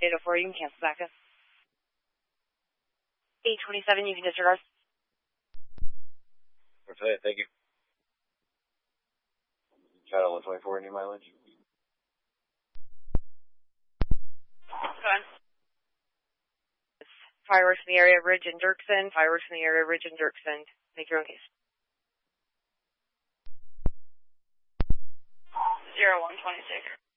804, you can cancel backup. 827, you can disregard. Okay, thank you. Channel 124, any mileage? Go on. Fireworks in the area of Ridge and Dirksen. Fireworks in the area of Ridge and Dirksen. Make your own case. 0126.